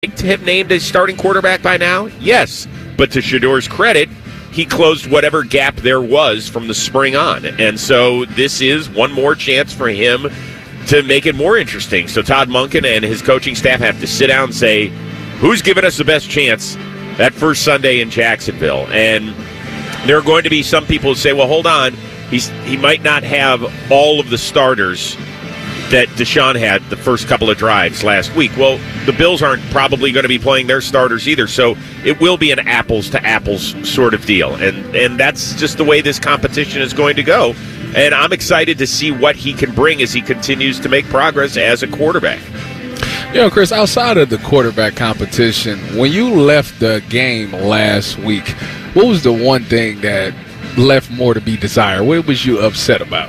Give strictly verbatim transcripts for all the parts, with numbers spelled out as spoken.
to have named a starting quarterback by now? Yes. But to Shedor's credit, he closed whatever gap there was from the spring on. And so this is one more chance for him to make it more interesting. So Todd Monken and his coaching staff have to sit down and say, who's giving us the best chance that first Sunday in Jacksonville? And there are going to be some people who say, well, hold on, he's he might not have all of the starters that Deshaun had the first couple of drives last week. Well, the Bills aren't probably going to be playing their starters either, so it will be an apples-to-apples sort of deal. And, and that's just the way this competition is going to go. And I'm excited to see what he can bring as he continues to make progress as a quarterback. You know, Chris, outside of the quarterback competition, when you left the game last week, what was the one thing that left more to be desired? What was you upset about?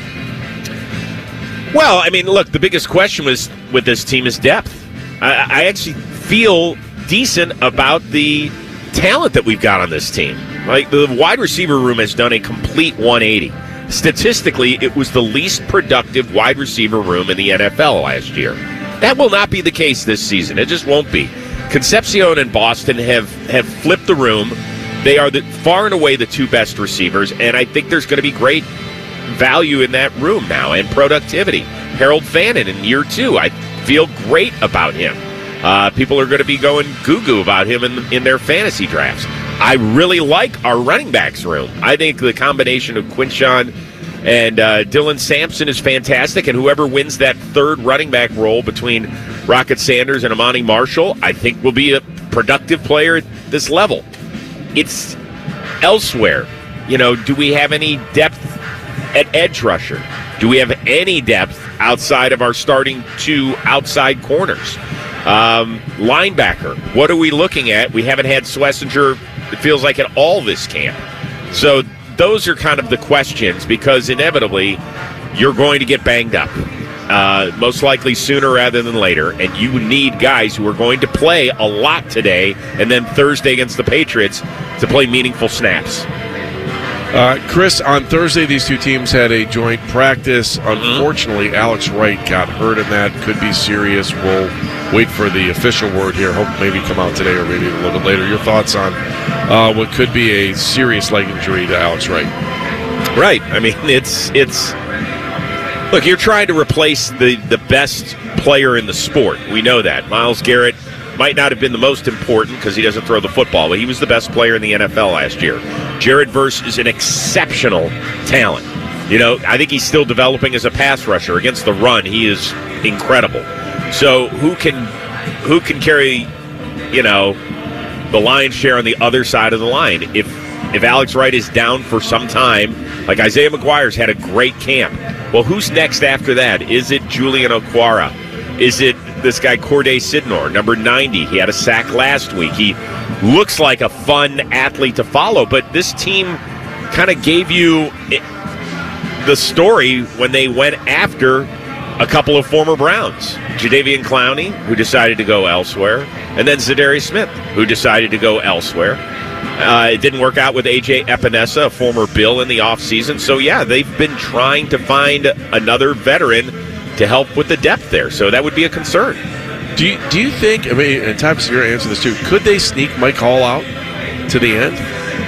Well, I mean, look, the biggest question was with this team is depth. I, I actually feel decent about the talent that we've got on this team. Like, the wide receiver room has done a complete one eighty. Statistically, it was the least productive wide receiver room in the N F L last year. That will not be the case this season. It just won't be. Concepcion and Boston have, have flipped the room. They are the, far and away the two best receivers, and I think there's going to be great value in that room now and productivity. Harold Fannin in year two, I feel great about him. Uh, people are going to be going goo-goo about him in, in their fantasy drafts. I really like our running backs room. I think the combination of Quinshawn and uh, Dylan Sampson is fantastic, and whoever wins that third running back role between Rocket Sanders and Amani Marshall, I think will be a productive player at this level. It's elsewhere. You know, do we have any depth at edge rusher? Do we have any depth outside of our starting two outside corners? Um, linebacker, what are we looking at? We haven't had Schlesinger, it feels like, at all this camp. So those are kind of the questions, because inevitably you're going to get banged up, uh, most likely sooner rather than later, and you need guys who are going to play a lot today and then Thursday against the Patriots to play meaningful snaps. Uh, Chris, on Thursday, these two teams had a joint practice. Unfortunately, mm-hmm. Alex Wright got hurt in that. Could be serious. We'll wait for the official word here. Hope maybe come out today or maybe a little bit later. Your thoughts on uh, what could be a serious leg injury to Alex Wright? Right. I mean, it's it's. Look, you're trying to replace the, the best player in the sport. We know that. Myles Garrett might not have been the most important because he doesn't throw the football, but he was the best player in the N F L last year. Jared Verse is an exceptional talent. You know, I think he's still developing as a pass rusher. Against the run, he is incredible. So who can who can carry, you know, the lion's share on the other side of the line? If if Alex Wright is down for some time, like Isaiah McGuire's had a great camp. Well, who's next after that? Is it Julian Okwara? Is it this guy Corday Sidnor, number ninety? He had a sack last week. He looks like a fun athlete to follow, but this team kind of gave you the story when they went after a couple of former Browns. Jadeveon Clowney, who decided to go elsewhere, and then Zadarius Smith, who decided to go elsewhere. Uh, it didn't work out with A J Epinesa, a former Bill, in the offseason. So, yeah, they've been trying to find another veteran to help with the depth there. So that would be a concern. Do you, do you think, I mean, and Tyvus, you're going to answer this too, could they sneak Mike Hall out to the end?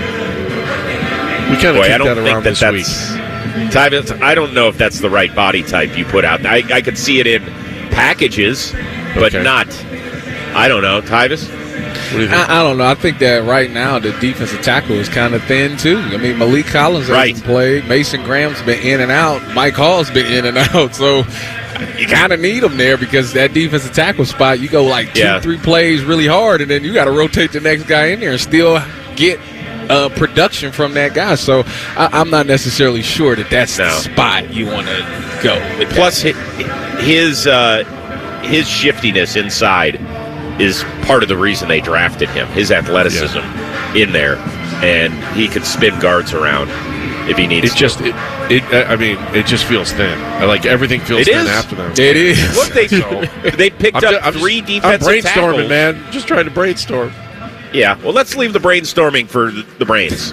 We kind of kicked that around that this that's, week. Tyvus, I don't know if that's the right body type you put out. I, I could see it in packages, but okay. not, I don't know. Tyvus? What do you think? I, I don't know. I think that right now the defensive tackle is kind of thin, too. I mean, Malik Collins hasn't right. played. Mason Graham's been in and out. Mike Hall's been in and out. So you kind of need them there because that defensive tackle spot, you go like two, yeah. three plays really hard, and then you got to rotate the next guy in there and still get uh, production from that guy. So I, I'm not necessarily sure that that's no. the spot you want to go with. Plus, that. his uh, his shiftiness inside is part of the reason they drafted him. His athleticism yeah. in there, and he can spin guards around if he needs it to. Just, it, it, I mean, it just feels thin. Like everything feels it thin is. after them. It is. Look, they they picked I'm, up I'm three just, defensive I'm brainstorming, tackles. man. Just trying to brainstorm. Yeah, well, let's leave the brainstorming for the brains.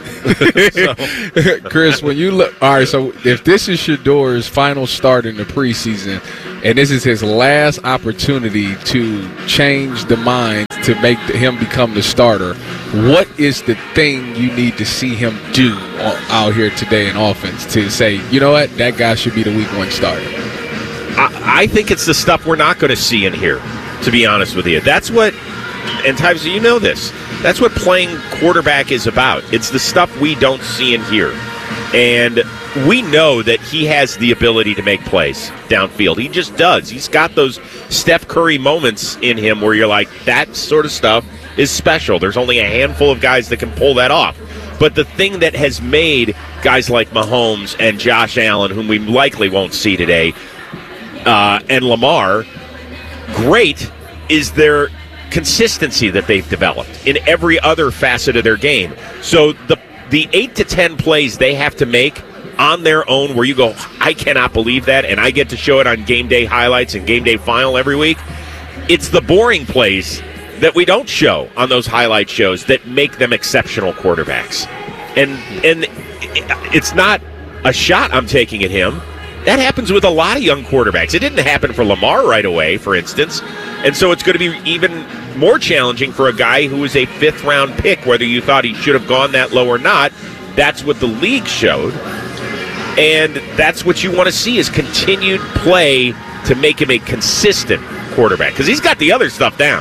so. Chris, when you look, all right, so if this is Shedor's final start in the preseason, and this is his last opportunity to change the minds to make him become the starter. What is the thing you need to see him do out here today in offense to say, you know what, that guy should be the week one starter? I, I think it's the stuff we're not going to see in here, to be honest with you. That's what, and Tyvus, you know this, that's what playing quarterback is about. It's the stuff we don't see in here. And we know that he has the ability to make plays downfield. He just does. He's got those Steph Curry moments in him where you're like, that sort of stuff is special. There's only a handful of guys that can pull that off. But the thing that has made guys like Mahomes and Josh Allen, whom we likely won't see today, uh, and Lamar, great, is their consistency that they've developed in every other facet of their game. So the the eight to ten plays they have to make on their own where you go, I cannot believe that, and I get to show it on game day highlights and game day final every week. It's the boring plays that we don't show on those highlight shows that make them exceptional quarterbacks. And and it's not a shot I'm taking at him. That happens with a lot of young quarterbacks. It didn't happen for Lamar right away, for instance. And so it's going to be even more challenging for a guy who is a fifth-round pick, whether you thought he should have gone that low or not. That's what the league showed. And that's what you want to see is continued play to make him a consistent quarterback. Because he's got the other stuff down.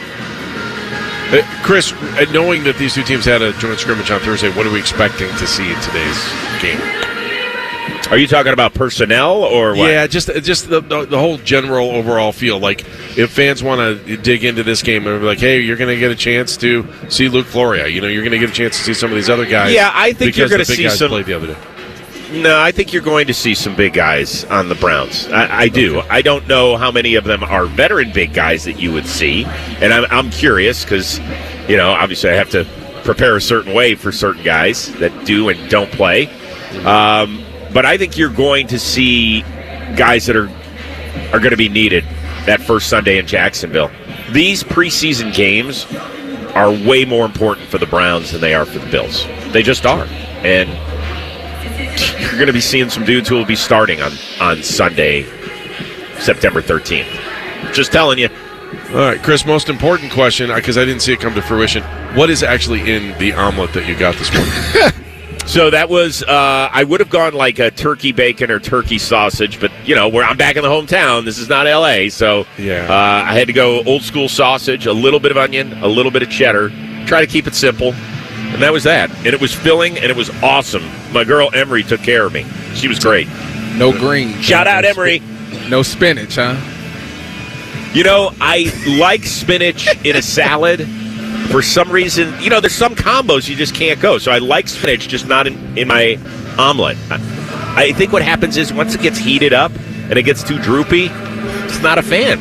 Uh, Chris, knowing that these two teams had a joint scrimmage on Thursday, what are we expecting to see in today's game? Are you talking about personnel or what? Yeah, just just the, the the whole general overall feel. Like, if fans want to dig into this game, they're like, hey, you're going to get a chance to see Luke Floria. You know, you're going to get a chance to see some of these other guys. Yeah, I think you're going to see guys some. Played the other day. No, I think you're going to see some big guys on the Browns. I, I do. Okay. I don't know how many of them are veteran big guys that you would see, and I'm, I'm curious because, you know, obviously I have to prepare a certain way for certain guys that do and don't play. Um, but I think you're going to see guys that are are going to be needed that first Sunday in Jacksonville. These preseason games are way more important for the Browns than they are for the Bills. They just are, and you're going to be seeing some dudes who will be starting on, on Sunday, September thirteenth. Just telling you. All right, Chris, most important question, because I didn't see it come to fruition. What is actually in the omelet that you got this morning? So that was, uh, I would have gone like a turkey bacon or turkey sausage, but, you know, where I'm back in the hometown. This is not L A, so yeah. uh, I had to go old school sausage, a little bit of onion, a little bit of cheddar. Try to keep it simple. And that was that. And it was filling, and it was awesome. My girl Emery took care of me. She was great. No green. Shout out, Emery. No spinach, huh? You know, I like spinach in a salad. For some reason, you know, there's some combos you just can't go. So I like spinach, just not in, in my omelet. I, I think what happens is once it gets heated up and it gets too droopy, it's not a fan.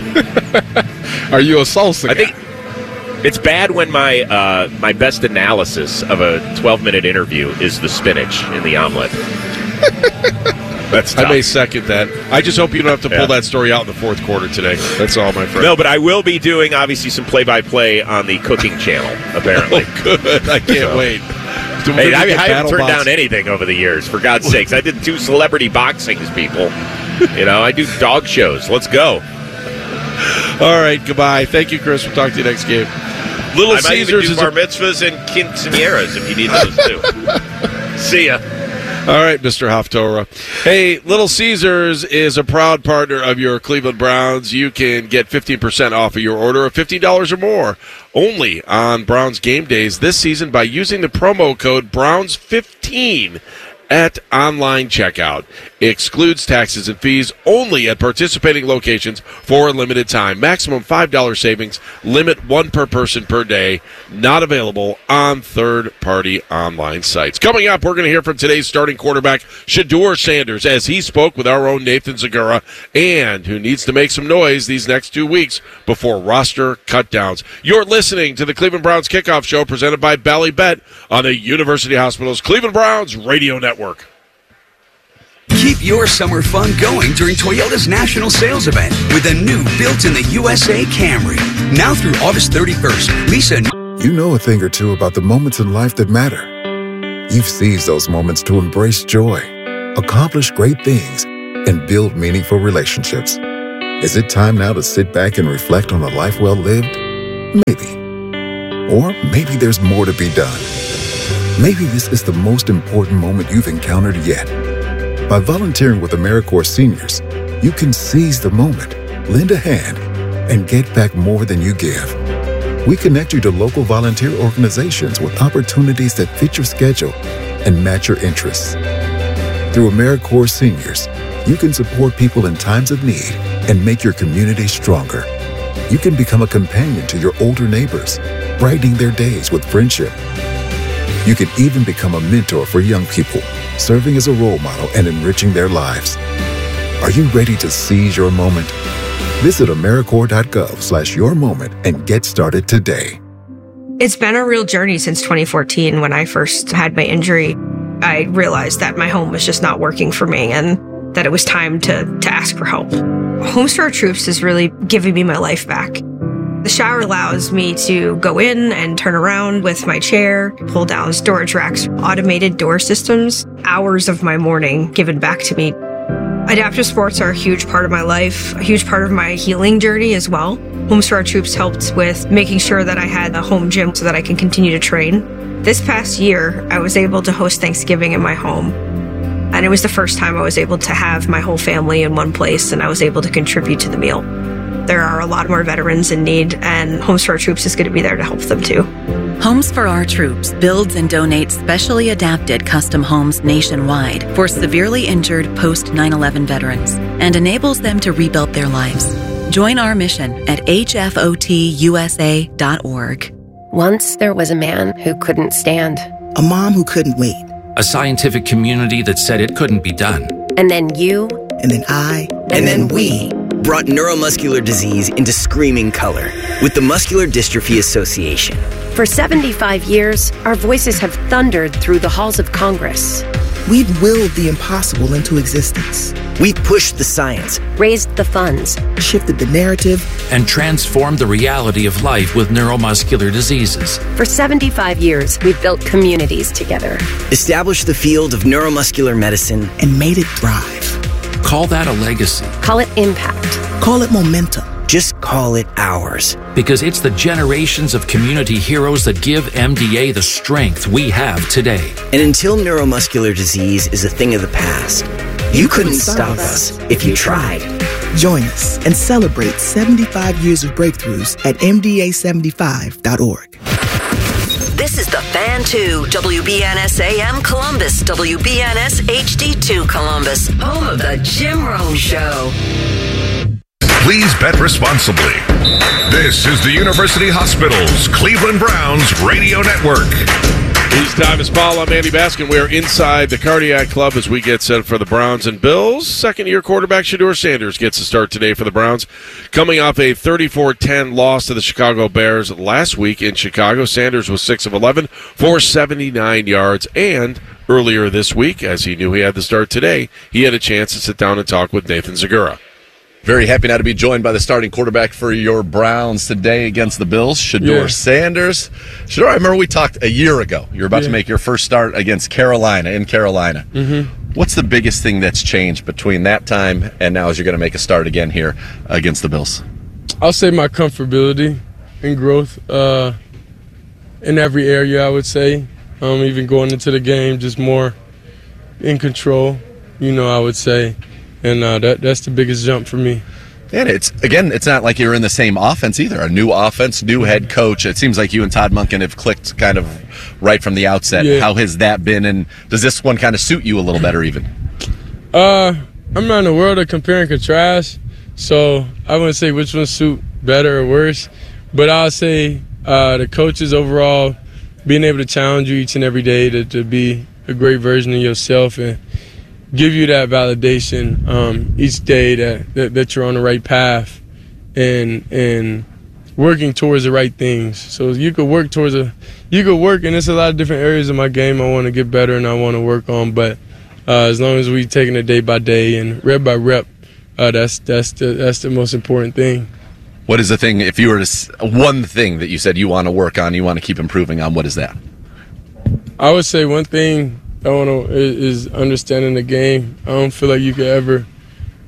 Are you a salsa guy? I think it's bad when my uh, my best analysis of a twelve-minute interview is the spinach in the omelet. That's tough. I may second that. I just hope you don't have to pull yeah. that story out in the fourth quarter today. That's all, my friend. No, but I will be doing, obviously, some play-by-play on the cooking channel, apparently. Oh, good. I can't so. wait. Hey, I, I haven't turned box. down anything over the years, for God's sakes. I did two celebrity boxings, people. You know, I do dog shows. Let's go. All right, goodbye. Thank you, Chris. We'll talk to you next game. Little I Caesars might even do bar mitzvahs and quinceañeras if you need those, too. See ya. All right, Mister Haftorah. Hey, Little Caesars is a proud partner of your Cleveland Browns. You can get fifteen percent off of your order of fifteen dollars or more only on Browns game days this season by using the promo code Browns fifteen at online checkout. Excludes taxes and fees only at participating locations for a limited time. Maximum five dollars savings. Limit one per person per day. Not available on third-party online sites. Coming up, we're going to hear from today's starting quarterback, Shedeur Sanders, as he spoke with our own Nathan Zegura, and who needs to make some noise these next two weeks before roster cutdowns. You're listening to the Cleveland Browns Kickoff Show presented by Bally Bet on the University Hospitals Cleveland Browns Radio Network. Keep your summer fun going during Toyota's national sales event with a new built-in-the-U S A Camry. Now through August thirty-first, Lisa... You know a thing or two about the moments in life that matter. You've seized those moments to embrace joy, accomplish great things, and build meaningful relationships. Is it time now to sit back and reflect on a life well lived? Maybe. Or maybe there's more to be done. Maybe this is the most important moment you've encountered yet. By volunteering with AmeriCorps Seniors, you can seize the moment, lend a hand, and get back more than you give. We connect you to local volunteer organizations with opportunities that fit your schedule and match your interests. Through AmeriCorps Seniors, you can support people in times of need and make your community stronger. You can become a companion to your older neighbors, brightening their days with friendship. You can even become a mentor for young people, serving as a role model and enriching their lives. Are you ready to seize your moment? Visit AmeriCorps.gov slash your moment and get started today. It's been a real journey since twenty fourteen. When I first had my injury, I realized that my home was just not working for me and that it was time to, to ask for help. Homes for Our Troops is really giving me my life back. The shower allows me to go in and turn around with my chair, pull down storage racks, automated door systems, hours of my morning given back to me. Adaptive sports are a huge part of my life, a huge part of my healing journey as well. Homes for Our Troops helped with making sure that I had a home gym so that I can continue to train. This past year, I was able to host Thanksgiving in my home. And it was the first time I was able to have my whole family in one place, and I was able to contribute to the meal. There are a lot more veterans in need, and Homes for Our Troops is going to be there to help them too. Homes for Our Troops builds and donates specially adapted custom homes nationwide for severely injured post nine eleven veterans and enables them to rebuild their lives. Join our mission at H F O T U S A dot org. Once there was a man who couldn't stand. A mom who couldn't wait. A scientific community that said it couldn't be done. And then you. And then I. And, and then, then we. Brought neuromuscular disease into screaming color with the Muscular Dystrophy Association. For seventy-five years, our voices have thundered through the halls of Congress. We've willed the impossible into existence. We've pushed the science, raised the funds, shifted the narrative, and transformed the reality of life with neuromuscular diseases. For seventy-five years, we've built communities together, established the field of neuromuscular medicine, and made it thrive. Call that a legacy. Call it impact. Call it momentum. Just call it ours. Because it's the generations of community heroes that give M D A the strength we have today. And until neuromuscular disease is a thing of the past, you, you couldn't, couldn't stop us if you tried. Join us and celebrate seventy-five years of breakthroughs at M D A seventy-five dot org. This is the Fan two, W B N S A M Columbus, W B N S H D two Columbus, home of the Jim Rome Show. Please bet responsibly. This is the University Hospitals Cleveland Browns Radio Network. His time is Paul. I'm Andy Baskin. We are inside the Cardiac Club as we get set for the Browns and Bills. Second-year quarterback Shedeur Sanders gets a start today for the Browns. Coming off a thirty-four ten loss to the Chicago Bears last week in Chicago, Sanders was six of eleven for seventy-nine yards. And earlier this week, as he knew he had the start today, he had a chance to sit down and talk with Nathan Zegura. Very happy now to be joined by the starting quarterback for your Browns today against the Bills, Shedeur yeah. Sanders. Shedeur, I remember we talked a year ago. You were about yeah. to make your first start against Carolina in Carolina. Mm-hmm. What's the biggest thing that's changed between that time and now as you're going to make a start again here against the Bills? I'll say my comfortability and growth uh, in every area, I would say. Um, even going into the game, just more in control, you know, I would say. And uh, that that's the biggest jump for me. And it's, again, it's not like you're in the same offense either. A new offense, new head coach. It seems like you and Todd Monken have clicked kind of right from the outset. Yeah. How has that been, and does this one kind of suit you a little better even? Uh, I'm not in the world of compare and contrast, so I wouldn't say which one suit better or worse. But I'll say uh, the coaches overall, being able to challenge you each and every day to, to be a great version of yourself and give you that validation um, each day that, that that you're on the right path and and working towards the right things. So you could work towards a you could work, and there's a lot of different areas of my game I want to get better and I want to work on. But uh, as long as we taking it day by day and rep by rep, uh, that's that's the that's the most important thing. What is the thing? If you were to one thing that you said you want to work on, you want to keep improving on, what is that? I would say one thing I want to is understanding the game. I don't feel like you could ever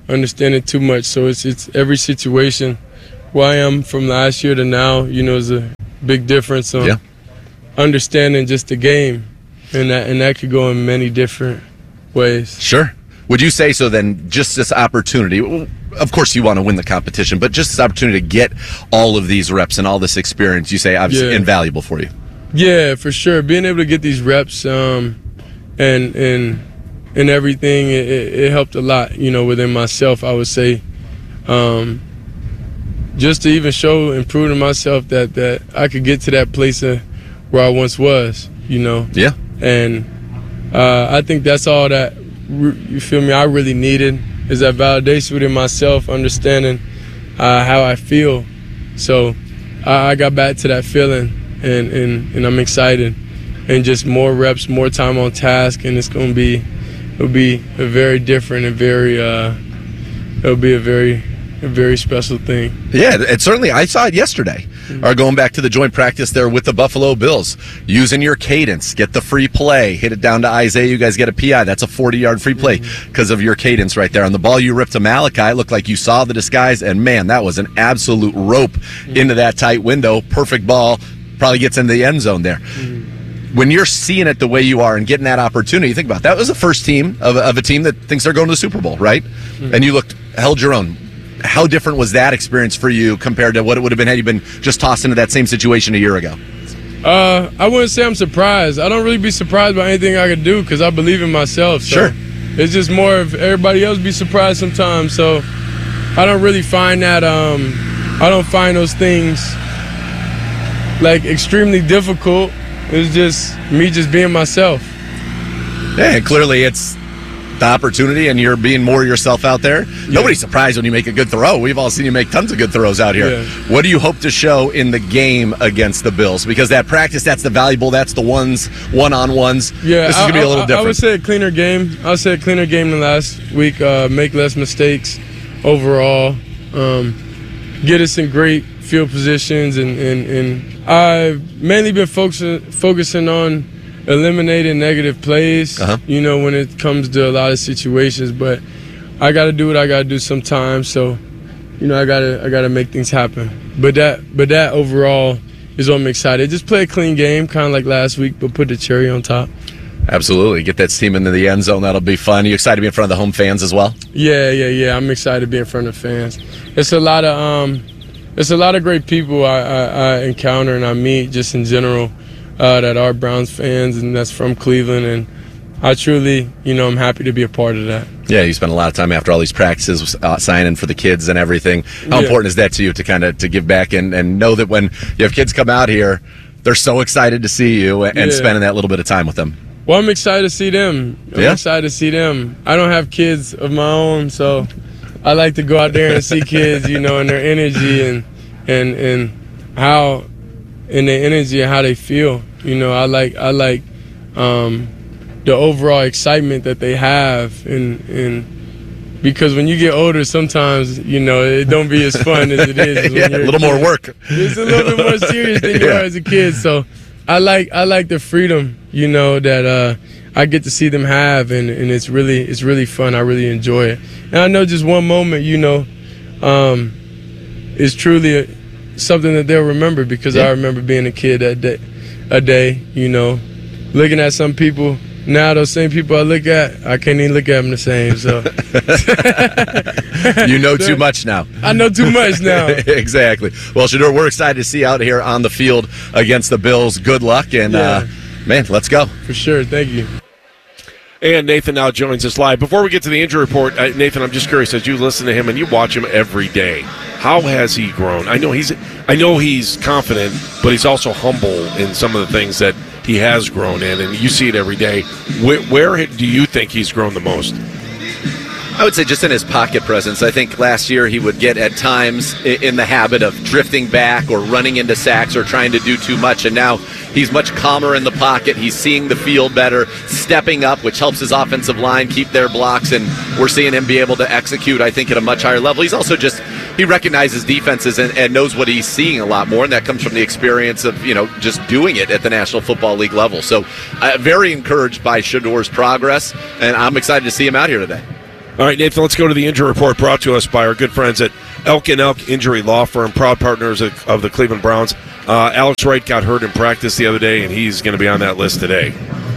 understanding too much. So it's it's every situation where I am from last year to now, you know, is a big difference on yeah. understanding just the game. And that, and that could go in many different ways. Sure. Would you say so then, just this opportunity, of course you want to win the competition, but just this opportunity to get all of these reps and all this experience, you say obviously yeah. invaluable for you? Yeah, for sure. Being able to get these reps um, and and and everything, it, it helped a lot, you know, within myself, I would say. Um, just to even show and prove to myself that, that I could get to that place of where I once was, you know? Yeah. And uh, I think that's all that, you feel me, I really needed, is that validation within myself, understanding uh, how I feel. So I, I got back to that feeling, and, and, and I'm excited. And just more reps, more time on task, and it's going to be, it'll be a very different and very, uh, it'll be a very, a very special thing. Yeah, it certainly, I saw it yesterday. Mm-hmm. Or going back to the joint practice there with the Buffalo Bills, using your cadence, get the free play, hit it down to Isaiah, you guys get a P I. That's a forty-yard free play because mm-hmm. of your cadence right there. On the ball you ripped to Malachi, it looked like you saw the disguise, and man, that was an absolute rope mm-hmm. into that tight window. Perfect ball, probably gets into the end zone there. Mm-hmm. When you're seeing it the way you are and getting that opportunity, think about it. That was the first team of, of a team that thinks they're going to the Super Bowl, right? Mm-hmm. And you looked, held your own. How different was that experience for you compared to what it would have been had you been just tossed into that same situation a year ago? Uh, I wouldn't say I'm surprised. I don't really be surprised by anything I could do because I believe in myself. So sure. It's just more of everybody else be surprised sometimes. So I don't really find that, um, I don't find those things like extremely difficult. It's just me just being myself. Yeah, and clearly it's the opportunity, and you're being more yourself out there. Yeah. Nobody's surprised when you make a good throw. We've all seen you make tons of good throws out here. Yeah. What do you hope to show in the game against the Bills? Because that practice, that's the valuable, that's the ones, one-on-ones. Yeah, this is going to be a little I, different. I would say a cleaner game. I would say a cleaner game than last week. Uh, make less mistakes overall. Um, get us in great field positions, and, and, and I've mainly been focusing, focusing on eliminating negative plays, uh-huh. you know, when it comes to a lot of situations. But I got to do what I got to do sometimes. So, you know, I got to I got to make things happen. But that but that overall is what I'm excited. Just play a clean game, kind of like last week, but put the cherry on top. Absolutely. Get that team into the end zone. That'll be fun. Are you excited to be in front of the home fans as well? Yeah, yeah, yeah. I'm excited to be in front of fans. It's a lot of um, it's a lot of great people I, I, I encounter and I meet just in general. Uh, that are Browns fans, and that's from Cleveland, and I truly, you know, I'm happy to be a part of that. Yeah, you spend a lot of time after all these practices uh, signing for the kids and everything. How yeah. important is that to you to kind of to give back and, and know that when you have kids come out here, they're so excited to see you and, and yeah. spending that little bit of time with them? Well, I'm excited to see them. I'm yeah? excited to see them. I don't have kids of my own, so I like to go out there and see kids, you know, and their energy and and and how. And their energy and how they feel, you know, I like I like um, the overall excitement that they have, and and because when you get older, sometimes you know it don't be as fun as it is. yeah, when you're a little a more work. It's a little bit more serious than you yeah. are as a kid. So I like I like the freedom, you know, that uh, I get to see them have, and, and it's really it's really fun. I really enjoy it, and I know just one moment, you know, um, is truly a, something that they'll remember, because yeah. I remember being a kid that day, a day, you know, looking at some people. Now those same people I look at, I can't even look at them the same. So you know too much now. I know too much now. Exactly. Well, Shedeur, we're excited to see you out here on the field against the Bills. Good luck, and yeah. uh, man, let's go. For sure. Thank you. And Nathan now joins us live. Before we get to the injury report, uh, Nathan, I'm just curious, as you listen to him and you watch him every day, how has he grown? I know he's, I know he's confident, but he's also humble in some of the things that he has grown in, and you see it every day. Where, where do you think he's grown the most? I would say just in his pocket presence. I think last year he would get at times in the habit of drifting back or running into sacks or trying to do too much, and now he's much calmer in the pocket. He's seeing the field better, stepping up, which helps his offensive line keep their blocks, and we're seeing him be able to execute, I think, at a much higher level. He's also just, he recognizes defenses and, and knows what he's seeing a lot more, and that comes from the experience of, you know, just doing it at the National Football League level. So uh, very encouraged by Shedeur's progress, and I'm excited to see him out here today. All right, Nathan, let's go to the injury report brought to us by our good friends at Elk and Elk Injury Law Firm, proud partners of, of the Cleveland Browns. Uh, Alex Wright got hurt in practice the other day, and he's going to be on that list today.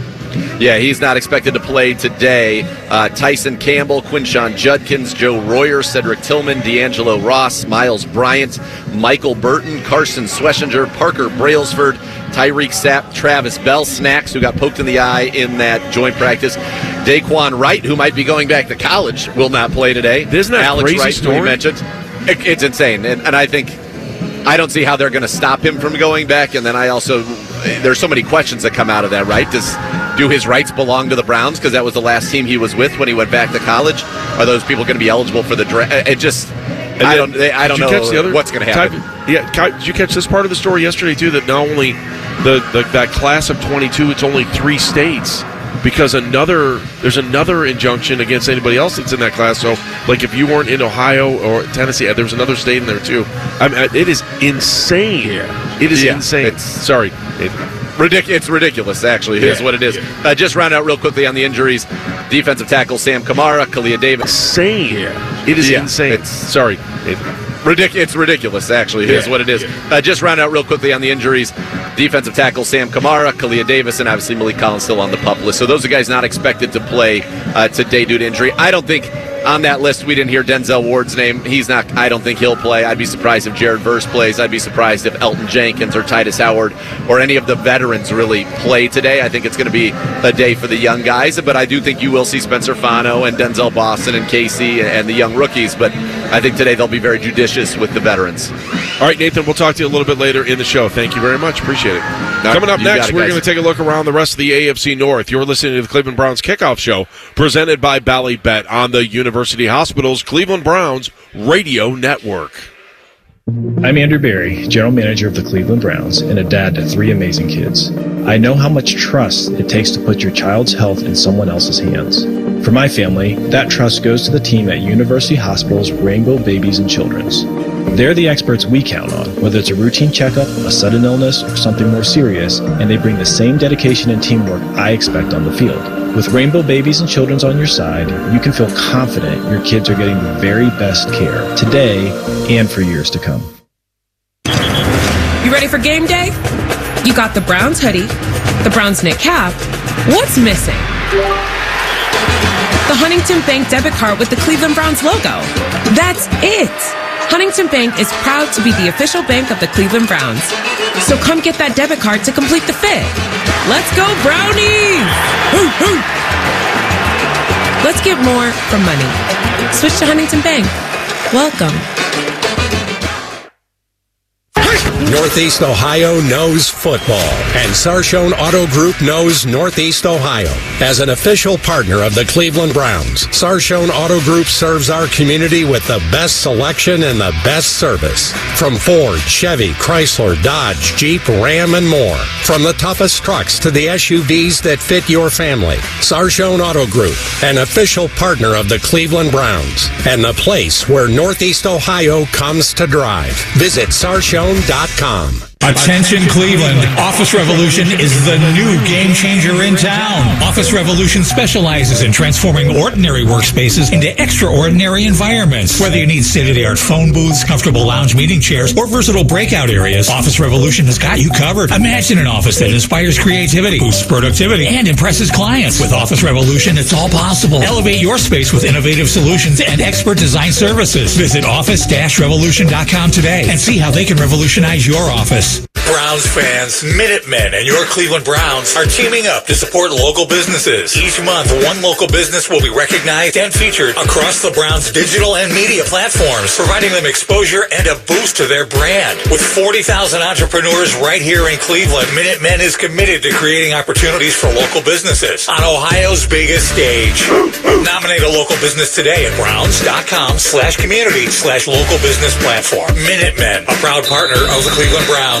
Yeah, he's not expected to play today. Uh, Tyson Campbell, Quinshon Judkins, Joe Royer, Cedric Tillman, D'Angelo Ross, Miles Bryant, Michael Burton, Carson Sweshinger, Parker Brailsford, Tyreek Sapp, Travis Bell, Snacks, who got poked in the eye in that joint practice. Daquan Wright, who might be going back to college, will not play today. Isn't that Alex crazy Wright, story? who we mentioned. It, it's insane, and, and I think I don't see how they're going to stop him from going back. And then I also there's so many questions that come out of that. Right? Does do his rights belong to the Browns because that was the last team he was with when he went back to college? Are those people going to be eligible for the draft? It just And I then, don't I don't did you catch the know other what's going to happen. Type, yeah, Ky- did you catch this part of the story yesterday too? That not only the, the that class of twenty-two, it's only three states. Because another, there's another injunction against anybody else that's in that class. So, like, if you weren't in Ohio or Tennessee, there was another state in there too. I mean, it is insane. Yeah. It is Yeah, insane. it's- Sorry, Nathan. Ridic- it's ridiculous, actually, is Yeah, what it is. yeah. Uh, just round out real quickly on the injuries. Defensive tackle Sam Kamara, Kalia Davis. Insane. It is Yeah, insane. it's- Sorry, Nathan. Ridic- it's ridiculous, actually, Yeah, is what it is. Uh, just round out real quickly on the injuries. Defensive tackle Sam Kamara, Kalia Davis, and obviously Malik Collins still on the PUP list. So those are guys not expected to play uh, today due to injury. I don't think on that list we didn't hear Denzel Ward's name. He's not. I don't think he'll play. I'd be surprised if Jared Verse plays. I'd be surprised if Elton Jenkins or Titus Howard or any of the veterans really play today. I think it's going to be a day for the young guys. But I do think you will see Spencer Fano and Denzel Boston and Casey and the young rookies. But I think today they'll be very judicious with the veterans. All right, Nathan, we'll talk to you a little bit later in the show. Thank you very much. Appreciate it. right, Coming up you got next, it, we're guys. going to take a look around the rest of the A F C North. You're listening to the Cleveland Browns Kickoff Show, presented by Bally Bet on the University Hospital's Cleveland Browns Radio Network. I'm Andrew Berry, General Manager of the Cleveland Browns and a dad to three amazing kids. I know how much trust it takes to put your child's health in someone else's hands. For my family, that trust goes to the team at University Hospital's Rainbow Babies and Children's. They're the experts we count on, whether it's a routine checkup, a sudden illness, or something more serious, and they bring the same dedication and teamwork I expect on the field. With Rainbow Babies and Children's on your side, you can feel confident your kids are getting the very best care today and for years to come. You ready for game day? You got the Browns hoodie, the Browns knit cap. What's missing? The Huntington Bank debit card with the Cleveland Browns logo. That's it! Huntington Bank is proud to be the official bank of the Cleveland Browns. So come get that debit card to complete the fit. Let's go, Brownies! Hoo, hoo. Let's get more from money. Switch to Huntington Bank. Welcome. Northeast Ohio knows football, and Sarshone Auto Group knows Northeast Ohio. As an official partner of the Cleveland Browns, Sarshone Auto Group serves our community with the best selection and the best service. From Ford, Chevy, Chrysler, Dodge, Jeep, Ram, and more. From the toughest trucks to the S U Vs that fit your family. Sarshone Auto Group, an official partner of the Cleveland Browns, and the place where Northeast Ohio comes to drive. Visit sarshone dot com. Attention Cleveland, Office Revolution is the new game changer in town. Office Revolution specializes in transforming ordinary workspaces into extraordinary environments. Whether you need state-of-the-art phone booths, comfortable lounge meeting chairs, or versatile breakout areas, Office Revolution has got you covered. Imagine an office that inspires creativity, boosts productivity, and impresses clients. With Office Revolution, it's all possible. Elevate your space with innovative solutions and expert design services. Visit office dash revolution dot com today and see how they can revolutionize your office. Browns fans, Minutemen, and your Cleveland Browns are teaming up to support local businesses. Each month, one local business will be recognized and featured across the Browns' digital and media platforms, providing them exposure and a boost to their brand. With forty thousand entrepreneurs right here in Cleveland, Minutemen is committed to creating opportunities for local businesses on Ohio's biggest stage. Nominate a local business today at browns.com slash community slash local business platform. Minutemen, a proud partner of the Cleveland Browns.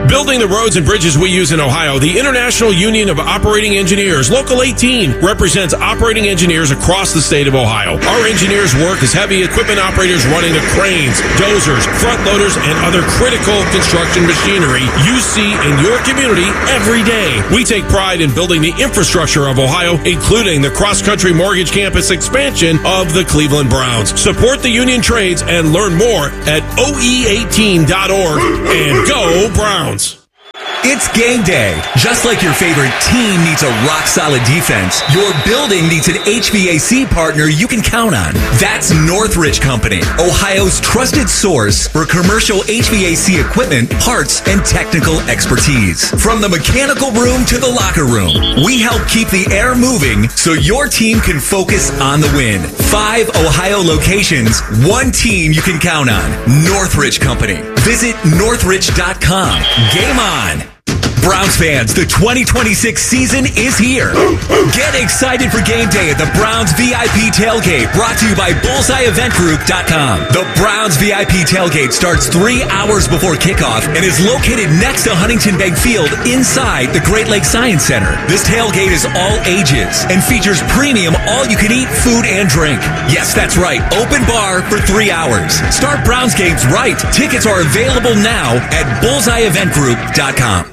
Building the roads and bridges we use in Ohio, the International Union of Operating Engineers, Local eighteen, represents operating engineers across the state of Ohio. Our engineers work as heavy equipment operators running the cranes, dozers, front loaders, and other critical construction machinery you see in your community every day. We take pride in building the infrastructure of Ohio, including the cross-country mortgage campus expansion of the Cleveland Browns. Support the union trades and learn more at O E eighteen dot org and go Browns. It's game day. Just like your favorite team needs a rock-solid defense, your building needs an H V A C partner you can count on. That's Northridge Company, Ohio's trusted source for commercial H V A C equipment, parts, and technical expertise. From the mechanical room to the locker room, we help keep the air moving so your team can focus on the win. Five Ohio locations, one team you can count on. Northridge Company. Visit northridge dot com. Game on. Browns fans, the twenty twenty-six season is here. Get excited for game day at the Browns V I P Tailgate, brought to you by bullseye event group dot com. The Browns V I P Tailgate starts three hours before kickoff and is located next to Huntington Bank Field inside the Great Lakes Science Center. This tailgate is all ages and features premium all-you-can-eat food and drink. Yes, that's right, open bar for three hours. Start Browns games right. Tickets are available now at bullseye event group dot com.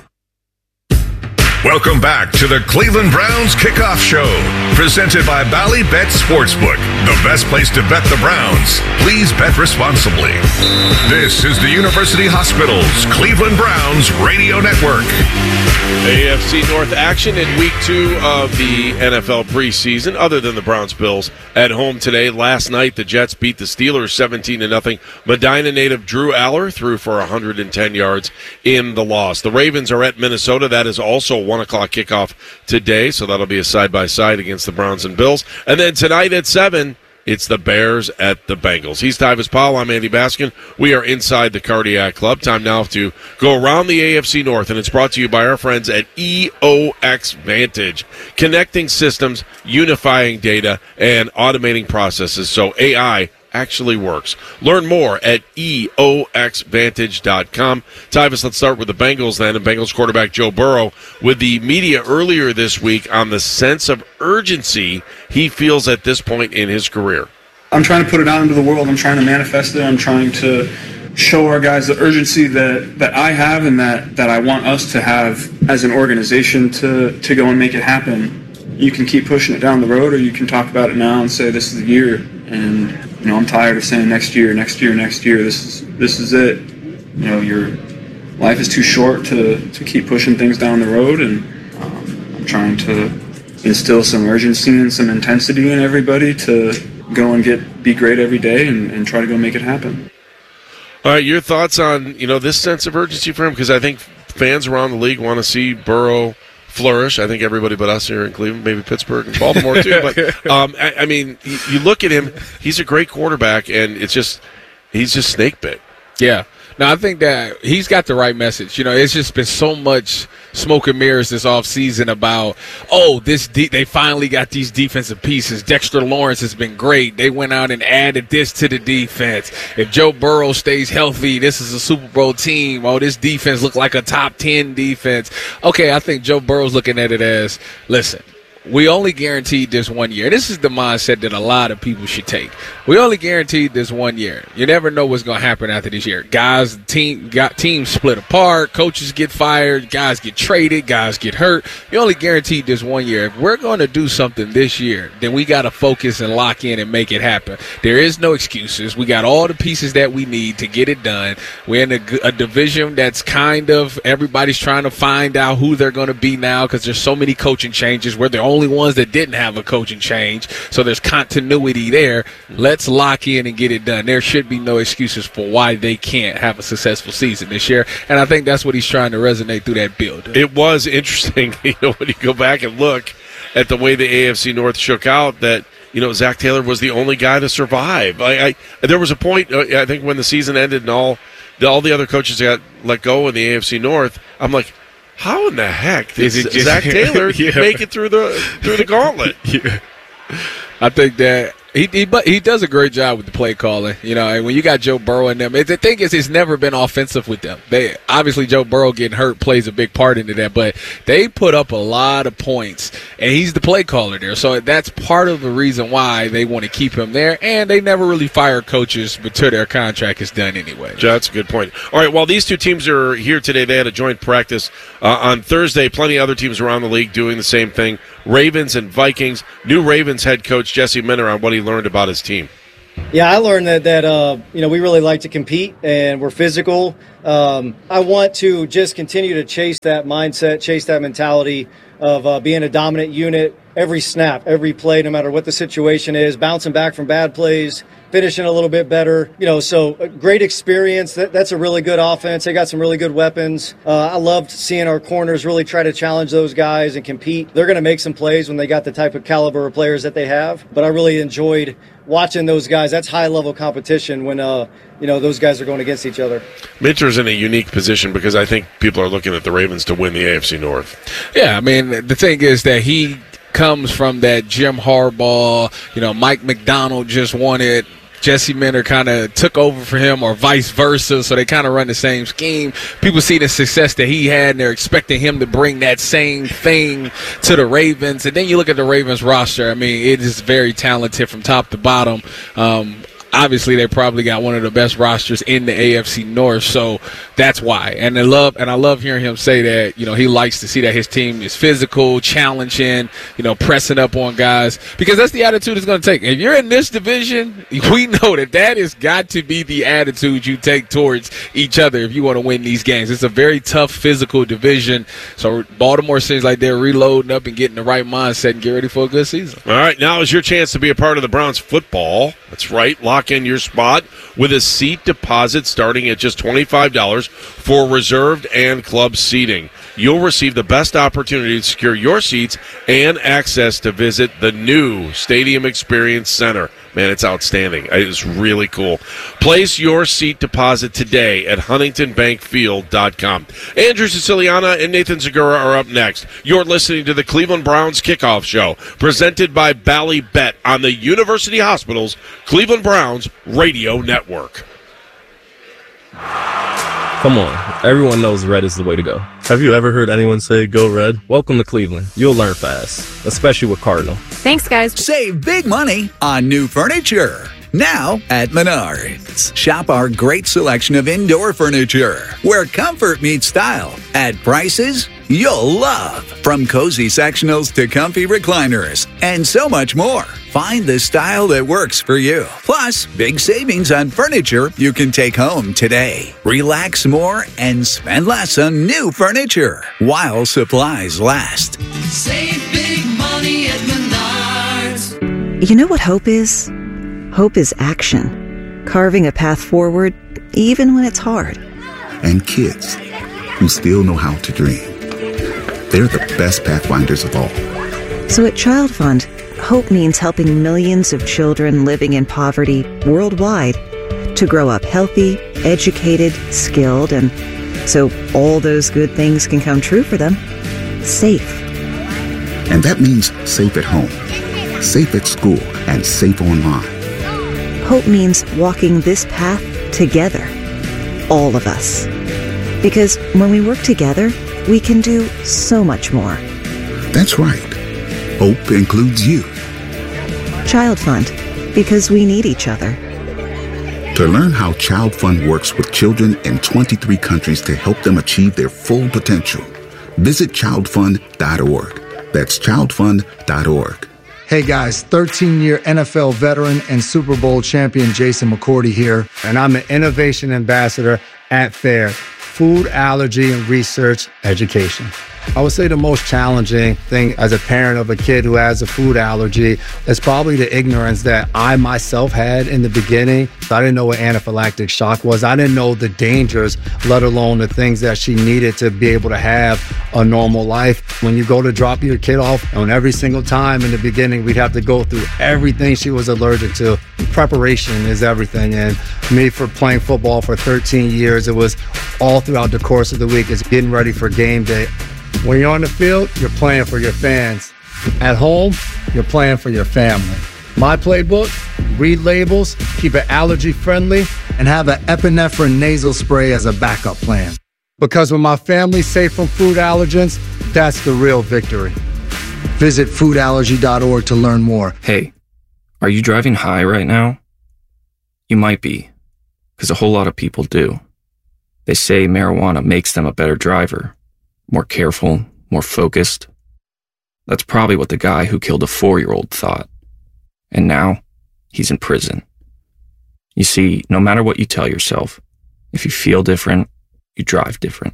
Welcome back to the Cleveland Browns Kickoff Show, presented by Bally Bet Sportsbook, the best place to bet the Browns. Please bet responsibly. This is the University Hospitals Cleveland Browns Radio Network. A F C North action in week two of the N F L preseason, other than the Browns-Bills at home today. Last night, the Jets beat the Steelers seventeen to nothing. Medina native Drew Aller threw for one hundred ten yards in the loss. The Ravens are at Minnesota. That is also one o'clock kickoff today, so that'll be a side-by-side against the Browns and Bills. And then tonight at seven, it's the Bears at the Bengals. He's Tyvis Powell. I'm Andy Baskin. We are inside the Cardiac Club. Time now to go around the A F C North, and it's brought to you by our friends at E O X Vantage. Connecting systems, unifying data, and automating processes so A I actually works. Learn more at E O X vantage dot com. Tyvis, let's start with the Bengals then, and Bengals quarterback Joe Burrow with the media earlier this week on the sense of urgency he feels at this point in his career. I'm trying to put it out into the world. I'm trying to manifest it. I'm trying to show our guys the urgency that, that I have and that, that I want us to have as an organization to, to go and make it happen. You can keep pushing it down the road, or you can talk about it now and say this is the year. And you know, I'm tired of saying next year, next year, next year. This is this is it. You know, your life is too short to, to keep pushing things down the road, and um, I'm trying to instill some urgency and some intensity in everybody to go and get be great every day and, and try to go make it happen. All right, your thoughts on you know this sense of urgency for him, because I think fans around the league want to see Burrow flourish. I think everybody but us here in Cleveland, maybe Pittsburgh and Baltimore too. But um, I, I mean, you, you look at him; he's a great quarterback, and it's just he's just snake bit. Yeah. No, I think that he's got the right message. You know, it's just been so much smoke and mirrors this offseason about, oh, this de- they finally got these defensive pieces. Dexter Lawrence has been great. They went out and added this to the defense. If Joe Burrow stays healthy, this is a Super Bowl team. Oh, this defense looked like a top ten defense. Okay, I think Joe Burrow's looking at it as, listen, we only guaranteed this one year. This is the mindset that a lot of people should take. We only guaranteed this one year. You never know what's going to happen after this year. Guys, team, got teams split apart. Coaches get fired. Guys get traded. Guys get hurt. You only guaranteed this one year. If we're going to do something this year, then we got to focus and lock in and make it happen. There is no excuses. We got all the pieces that we need to get it done. We're in a, a division that's kind of everybody's trying to find out who they're going to be now because there's so many coaching changes. We're the only ones that didn't have a coaching change, so there's continuity there. Let's lock in and get it done. There should be no excuses for why they can't have a successful season this year, and I think that's what he's trying to resonate through that build. It was interesting, you know, when you go back and look at the way the A F C North shook out, that you know Zach Taylor was the only guy to survive. I, I there was a point, I think, when the season ended and all the, all the other coaches got let go in the A F C North. I'm like, how in the heck did just, Zach Taylor yeah. make it through the through the gauntlet? Yeah. I think that He, he but he does a great job with the play calling, you know. And when you got Joe Burrow in them, the thing is, it's never been offensive with them. They obviously Joe Burrow getting hurt plays a big part into that, but they put up a lot of points, and he's the play caller there. So that's part of the reason why they want to keep him there. And they never really fire coaches until their contract is done anyway. That's a good point. All right, while these two teams are here today, they had a joint practice uh, on Thursday. Plenty of other teams around the league doing the same thing. Ravens and Vikings. New Ravens head coach Jesse Minter on what he learned about his team. Yeah, I learned that, that uh, you know, we really like to compete and we're physical. Um, I want to just continue to chase that mindset, chase that mentality of uh, being a dominant unit every snap, every play, no matter what the situation is, bouncing back from bad plays, finishing a little bit better. You know, so a great experience. That, that's a really good offense. They got some really good weapons. Uh, I loved seeing our corners really try to challenge those guys and compete. They're going to make some plays when they got the type of caliber of players that they have. But I really enjoyed watching those guys. That's high-level competition when, uh, you know, those guys are going against each other. Minter's in a unique position because I think people are looking at the Ravens to win the A F C North. Yeah, I mean, the thing is that he comes from that Jim Harbaugh, you know, Mike McDonald just won it. Jesse Minter kind of took over for him or vice versa, so they kind of run the same scheme. People see the success that he had, and they're expecting him to bring that same thing to the Ravens. And then you look at the Ravens roster. I mean, it is very talented from top to bottom. Um, Obviously, they probably got one of the best rosters in the A F C North, so that's why. And I love, and I love hearing him say that. You know, he likes to see that his team is physical, challenging, you know, pressing up on guys, because that's the attitude it's going to take. If you're in this division, we know that that has got to be the attitude you take towards each other if you want to win these games. It's a very tough physical division, so Baltimore seems like they're reloading up and getting the right mindset and get ready for a good season. All right, now is your chance to be a part of the Browns football. That's right. Lock in your spot with a seat deposit starting at just twenty-five dollars for reserved and club seating. You'll receive the best opportunity to secure your seats and access to visit the new Stadium Experience Center. Man, it's outstanding. It's really cool. Place your seat deposit today at huntington bank field dot com. Andrew Siciliana and Nathan Segura are up next. You're listening to the Cleveland Browns Kickoff Show, presented by Bally Bet on the University Hospital's Cleveland Browns Radio Network. Come on, everyone knows red is the way to go. Have you ever heard anyone say go red? Welcome to Cleveland. You'll learn fast, especially with Cardinal. Thanks, guys. Save big money on new furniture. Now at Menards. Shop our great selection of indoor furniture, where comfort meets style, at prices you'll love. From cozy sectionals to comfy recliners, and so much more. Find the style that works for you. Plus, big savings on furniture you can take home today. Relax more and spend less on new furniture while supplies last. Save big money at Menards. You know what hope is? Hope is action. Carving a path forward, even when it's hard. And kids who still know how to dream. They're the best pathfinders of all. So at Child Fund, hope means helping millions of children living in poverty worldwide to grow up healthy, educated, skilled, and so all those good things can come true for them. Safe. And that means safe at home, safe at school, and safe online. Hope means walking this path together, all of us. Because when we work together, we can do so much more. That's right. Hope includes you. Child Fund, because we need each other. To learn how Child Fund works with children in twenty-three countries to help them achieve their full potential, visit child fund dot org. That's child fund dot org. Hey guys, thirteen-year N F L veteran and Super Bowl champion Jason McCourty here, and I'm an innovation ambassador at FAIR, Food Allergy and Research Education. I would say the most challenging thing as a parent of a kid who has a food allergy is probably the ignorance that I myself had in the beginning. I didn't know what anaphylactic shock was. I didn't know the dangers, let alone the things that she needed to be able to have a normal life. When you go to drop your kid off, and every single time in the beginning, we'd have to go through everything she was allergic to. Preparation is everything. And me, for playing football for thirteen years, it was all throughout the course of the week. It's getting ready for game day. When you're on the field, you're playing for your fans. At home, you're playing for your family. My playbook: read labels, keep it allergy friendly, and have an epinephrine nasal spray as a backup plan. Because when my family's safe from food allergens, that's the real victory. Visit food allergy dot org to learn more. Hey, are you driving high right now? You might be, because a whole lot of people do. They say marijuana makes them a better driver, more careful, more focused. That's probably what the guy who killed a four-year-old thought. And now, he's in prison. You see, no matter what you tell yourself, if you feel different, you drive different.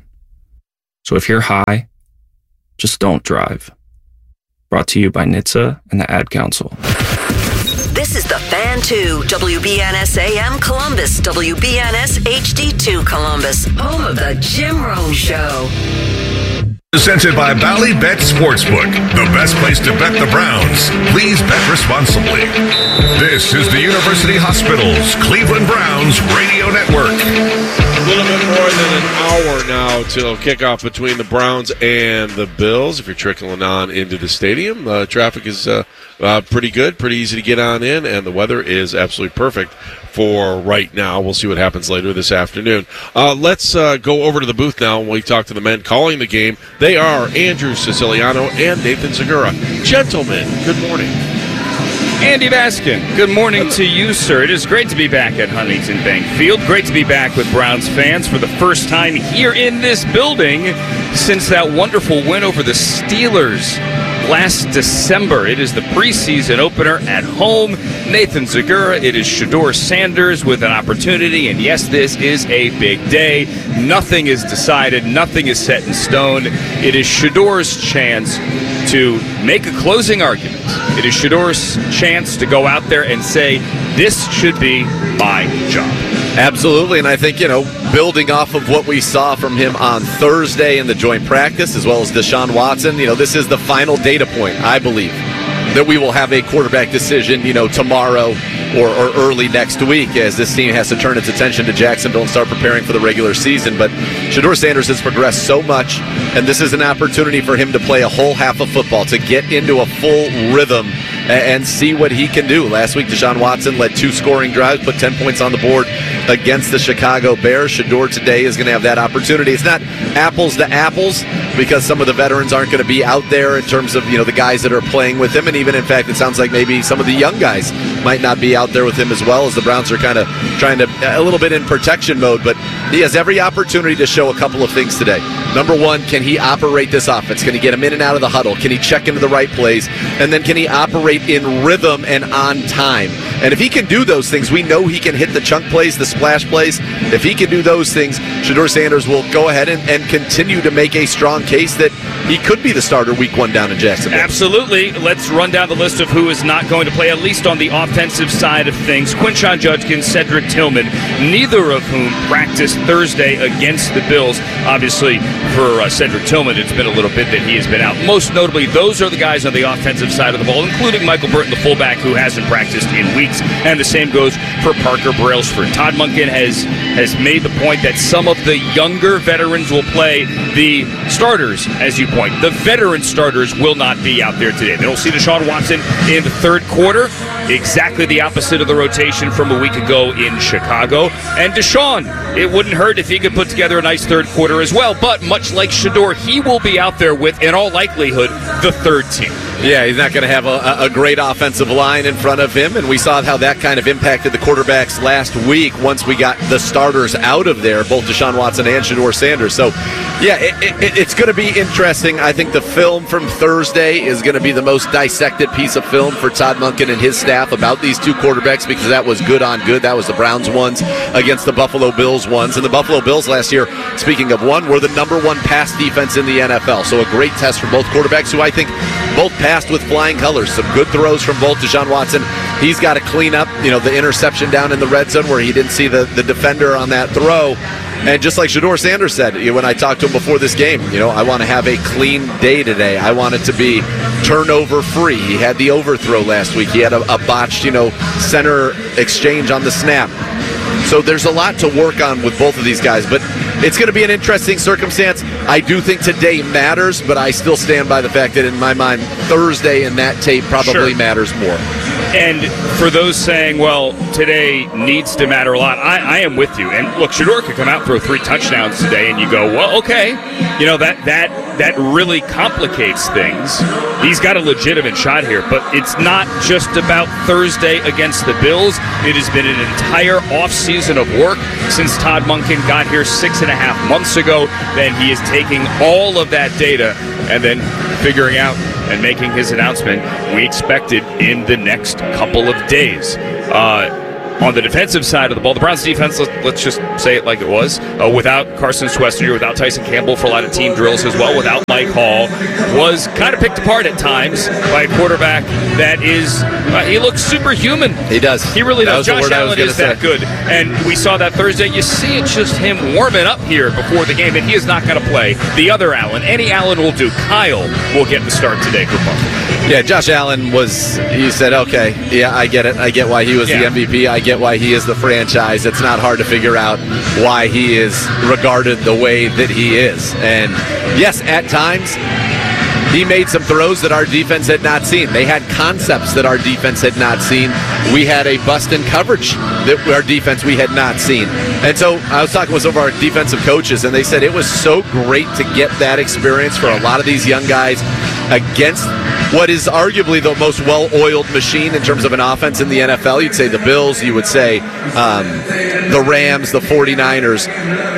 So if you're high, just don't drive. Brought to you by N H T S A and the Ad Council. This is the Fan two, W B N S A M Columbus, W B N S H D two Columbus, home of the Jim Rome Show. Presented by Bally Bet Sportsbook, the best place to bet the Browns. Please bet responsibly. This is the University Hospitals Cleveland Browns Radio Network. A little bit more than an hour now till kickoff between the Browns and the Bills. If you're trickling on into the stadium, uh, traffic is uh, uh, pretty good, pretty easy to get on in, and the weather is absolutely perfect for right now. We'll see what happens later this afternoon. Uh, let's uh, go over to the booth now when we talk to the men calling the game. They are Andrew Siciliano and Nathan Segura. Gentlemen, good morning. Andy Baskin, good morning to you, sir. It is great to be back at Huntington Bank Field. Great to be back with Browns fans for the first time here in this building since that wonderful win over the Steelers last December. It is the preseason opener at home. Nathan Segura, it is Shedeur Sanders with an opportunity, and yes, this is a big day. Nothing is decided. Nothing is set in stone. It is Shedeur's chance to make a closing argument. It is Shedeur's chance to go out there and say, this should be my job. Absolutely, and I think, you know, building off of what we saw from him on Thursday in the joint practice, as well as Deshaun Watson, you know, this is the final data point, I believe, that we will have a quarterback decision, you know, tomorrow or, or early next week, as this team has to turn its attention to Jacksonville and start preparing for the regular season. But Shedeur Sanders has progressed so much, and this is an opportunity for him to play a whole half of football, to get into a full rhythm and see what he can do. Last week, Deshaun Watson led two scoring drives, put ten points on the board against the Chicago Bears. Shedeur today is going to have that opportunity. It's not apples to apples because some of the veterans aren't going to be out there in terms of, you know, the guys that are playing with him. And even, in fact, it sounds like maybe some of the young guys might not be out there with him as well, as the Browns are kind of trying to, a little bit in protection mode. But he has every opportunity to show a couple of things today. Number one, can he operate this offense? Can he get him in and out of the huddle? Can he check into the right plays? And then can he operate in rhythm and on time? And if he can do those things, we know he can hit the chunk plays, the splash plays. If he can do those things, Shedeur Sanders will go ahead and, and continue to make a strong case that he could be the starter week one down in Jacksonville. Absolutely. Let's run down the list of who is not going to play, at least on the offensive side of things. Quinshon Judkins, Cedric Tillman, neither of whom practiced Thursday against the Bills. Obviously, for uh, Cedric Tillman, it's been a little bit that he has been out. Most notably, those are the guys on the offensive side of the ball, including Michael Burton, the fullback, who hasn't practiced in weeks. And the same goes for Parker Brailsford. Todd Monken has, has made the point that some of the younger veterans will play. The starters, as you point, the veteran starters will not be out there today. They don't see Deshaun Watson in the third quarter. Exactly the opposite of the rotation from a week ago in Chicago. And Deshaun, it wouldn't hurt if he could put together a nice third quarter as well. But much like Shedeur, he will be out there with, in all likelihood, the third team. Yeah, he's not going to have a, a great offensive line in front of him, and we saw how that kind of impacted the quarterbacks last week once we got the starters out of there, both Deshaun Watson and Shedeur Sanders. So, yeah, it, it, it's going to be interesting. I think the film from Thursday is going to be the most dissected piece of film for Todd Monken and his staff about these two quarterbacks, because that was good on good. That was the Browns ones against the Buffalo Bills ones. And the Buffalo Bills last year, speaking of one, were the number one pass defense in the N F L. So a great test for both quarterbacks, who I think both passed with flying colors. Some good throws from both. Deshaun Watson, he's got to clean up, you know, the interception down in the red zone where he didn't see the, the defender on that throw. And just like Shedeur Sanders said, you know, when I talked to him before this game, you know, I want to have a clean day today. I want it to be turnover free. He had the overthrow last week. He had a, a botched, you know, center exchange on the snap. So there's a lot to work on with both of these guys, but it's going to be an interesting circumstance. I do think today matters, but I still stand by the fact that in my mind, Thursday and that tape probably sure. matters more. And for those saying, well, today needs to matter a lot, I, I am with you. And look, Shedeur could come out and throw three touchdowns today, and you go, well, okay. You know, that that that really complicates things. He's got a legitimate shot here, but it's not just about Thursday against the Bills. It has been an entire offseason of work since Todd Monken got here six and a half months ago. Then he is taking all of that data and then figuring out and making his announcement we expected in the next couple of days. Uh, on the defensive side of the ball, the Browns defense, let's just say it like it was, uh, without Carson Schwester, without Tyson Campbell for a lot of team drills as well, without Mike Hall, was kind of picked apart at times by a quarterback that is, uh, he looks superhuman. He does. He really that does. Josh Allen is that good. And we saw that Thursday. You see it's just him warming up here before the game, and he is not going to play. The other Allen, any Allen will do. Kyle will get the start today for Buffalo. Yeah, Josh Allen was, he said, okay, yeah, I get it. I get why he was yeah. the M V P. I get why he is the franchise. It's not hard to figure out why he is regarded the way that he is. And yes, at times, he made some throws that our defense had not seen. They had concepts that our defense had not seen. We had a bust in coverage that our defense we had not seen. And so I was talking with some of our defensive coaches, and they said it was so great to get that experience for a lot of these young guys against what is arguably the most well-oiled machine in terms of an offense in the N F L. You'd say the Bills, you would say um, the Rams, the forty-niners.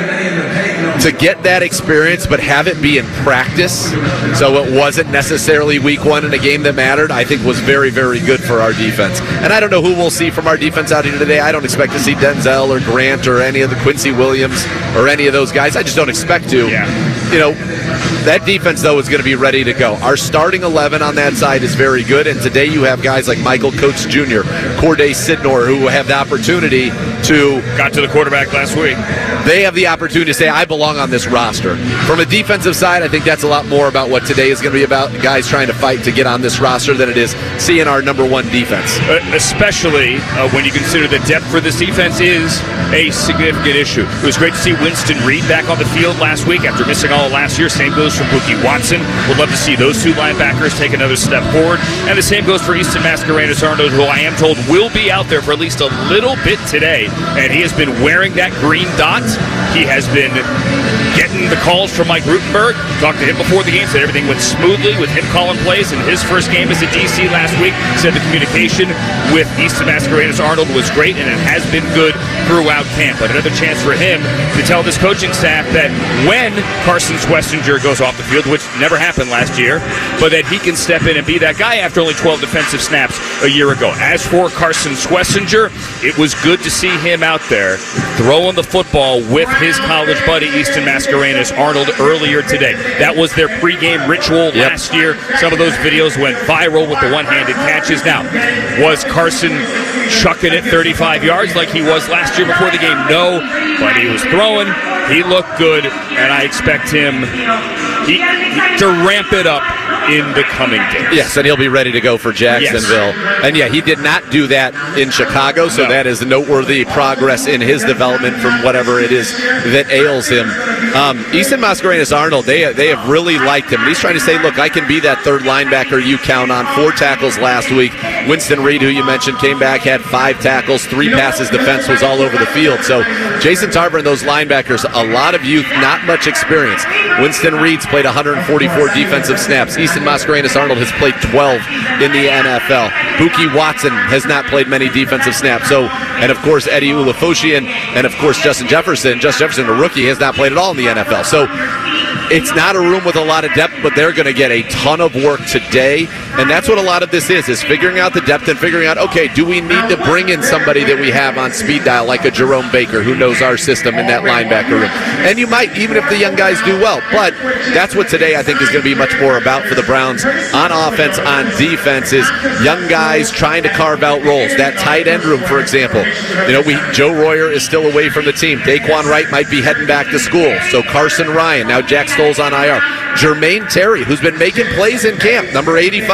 To get that experience but have it be in practice, so it wasn't necessarily week one in a game that mattered, I think was very, very good for our defense. And I don't know who we'll see from our defense out here today. I don't expect to see Denzel or Grant or any of the Quincy Williams or any of those guys. I just don't expect to. Yeah. You know, that defense, though, is going to be ready to go. Our starting eleven on that side is very good, and today you have guys like Michael Coates Junior, Corday Sidnor, who have the opportunity to... Got to the quarterback last week. They have the opportunity to say, I belong on this roster. From a defensive side, I think that's a lot more about what today is going to be about, guys trying to fight to get on this roster, than it is seeing our number one defense. Uh, especially uh, when you consider the depth for this defense is a significant issue. It was great to see Winston Reed back on the field last week after missing all of last year. Same goes for Bookie Watson. We'd love to see those two linebackers take another step forward. And the same goes for Easton Mascarenas-Arnold, who I am told will be out there for at least a little bit today. And he has been wearing that green dot. He has been getting the calls from Mike Rutenberg. Talked to him before the game, said everything went smoothly with him calling plays in his first game as a D C last week. Said the communication with Easton Mascarenas-Arnold was great, and it has been good throughout camp. But another chance for him to tell this coaching staff that when Carson Schwestinger goes off the field, which never happened last year, but that he can step in and be that guy after only twelve defensive snaps a year ago. As for Carson Schwestinger, it was good to see him out there throwing the football with his college buddy Easton Mascarenas-Arnold earlier today. That was their pregame ritual yep. last year. Some of those videos went viral with the one-handed catches. Now, was Carson chucking it thirty-five yards like he was last year before the game? No, but he was throwing. He looked good, and I expect him he, to ramp it up in the coming days. Yes, and he'll be ready to go for Jacksonville. Yes. And yeah, he did not do that in Chicago, so no. that is noteworthy progress in his development from whatever it is that ails him. Um, Easton Mascarenas-Arnold, they, they have really liked him. And he's trying to say, look, I can be that third linebacker you count on. Four tackles last week. Winston Reed, who you mentioned, came back, had five tackles, three passes. Defense was all over the field. So Jason Tarver and those linebackers, a lot of youth, not much experience. Winston Reed's played one hundred forty-four defensive snaps. Easton Mascarenas-Arnold has played twelve in the N F L. Buki Watson has not played many defensive snaps. So, and of course, Eddie Ulafoshian, and of course, Justin Jefferson. Justin Jefferson, a rookie, has not played at all in the N F L. So it's not a room with a lot of depth, but they're going to get a ton of work today. And that's what a lot of this is, is figuring out the depth and figuring out, okay, do we need to bring in somebody that we have on speed dial, like a Jerome Baker, who knows our system in that linebacker room? And you might, even if the young guys do well. But that's what today I think is going to be much more about for the Browns on offense, on defense, is young guys trying to carve out roles. That tight end room, for example. You know, we Joe Royer is still away from the team. Daquan Wright might be heading back to school. So Carson Ryan, now Jack Stoll's on I R. Jermaine Terry, who's been making plays in camp, number eighty-five.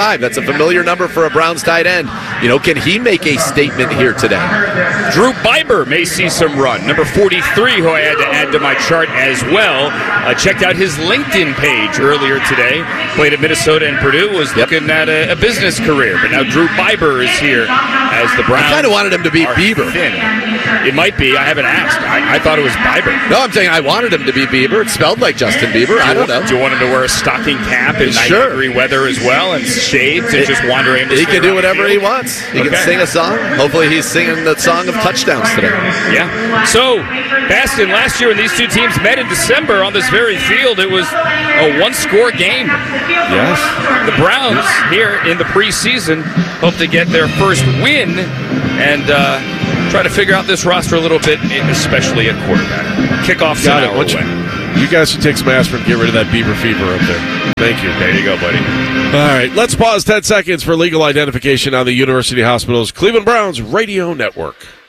forty-five. That's a familiar number for a Browns tight end. You know, can he make a statement here today? Drew Biber may see some run. Number forty-three, who I had to add to my chart as well. Uh, checked out his LinkedIn page earlier today. Played at Minnesota and Purdue. Was yep. looking at a, a business career. But now Drew Biber is here as the Browns. I kind of wanted him to be Bieber. Thin. It might be. I haven't asked. I, I thought it was Biber. No, I'm saying I wanted him to be Bieber. It spelled like Justin Bieber. I don't know. Do you want him to wear a stocking cap in sure. ninety degree weather as well and shades and it, just wander aimlessly? He can do whatever he wants. He okay. can sing a song. Hopefully he's singing the song of touchdowns today. Yeah. So, Baston, last year when these two teams met in December on this very field, it was a one-score game. Yes. The Browns here in the preseason hope to get their first win and uh, try to figure out this roster a little bit, especially at quarterback. Kickoff's an hour away. You guys should take some aspirin and get rid of that Bieber fever up there. Thank you. There you go, buddy. All right, let's pause ten seconds for legal identification on the University Hospital's Cleveland Browns Radio Network.